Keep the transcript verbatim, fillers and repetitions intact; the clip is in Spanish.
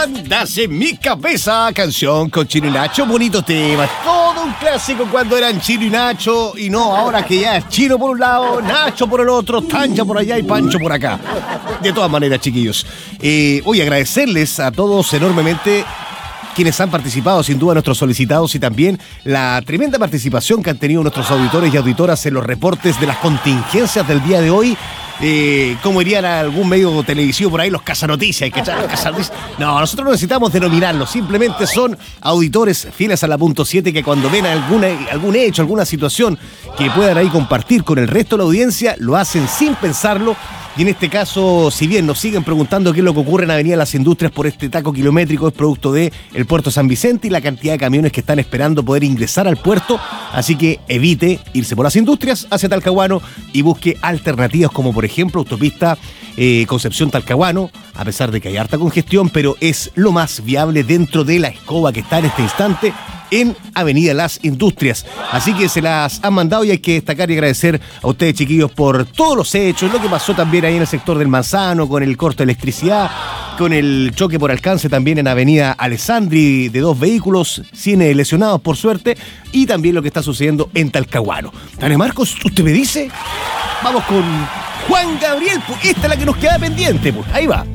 Andas en mi cabeza, canción con Chino y Nacho, bonito tema, todo un clásico cuando eran Chino y Nacho, y no ahora que ya es Chino por un lado, Nacho por el otro, Tancha por allá y Pancho por acá. De todas maneras, chiquillos, eh, voy a agradecerles a todos enormemente quienes han participado, sin duda nuestros solicitados, y también la tremenda participación que han tenido nuestros auditores y auditoras en los reportes de las contingencias del día de hoy. Eh, como irían a algún medio televisivo por ahí, los cazanoticias, hay que echar los cazanoticias. No, nosotros no necesitamos denominarlos, simplemente son auditores fieles a la punto siete que cuando ven alguna, algún hecho, alguna situación que puedan ahí compartir con el resto de la audiencia, lo hacen sin pensarlo. Y en este caso, si bien nos siguen preguntando qué es lo que ocurre en Avenida Las Industrias por este taco kilométrico, es producto de el puerto San Vicente y la cantidad de camiones que están esperando poder ingresar al puerto. Así que evite irse por Las Industrias hacia Talcahuano y busque alternativas como por ejemplo autopista eh, Concepción-Talcahuano, a pesar de que hay harta congestión, pero es lo más viable dentro de la escoba que está en este instante en Avenida Las Industrias. Así que se las han mandado y hay que destacar y agradecer a ustedes, chiquillos, por todos los hechos, lo que pasó también ahí en el sector del Manzano, con el corte de electricidad, con el choque por alcance también en Avenida Alessandri de dos vehículos, sin lesionados por suerte, y también lo que está sucediendo en Talcahuano. Dale, Marcos, ¿usted me dice? Vamos con Juan Gabriel, pues esta es la que nos queda pendiente, pues ahí va.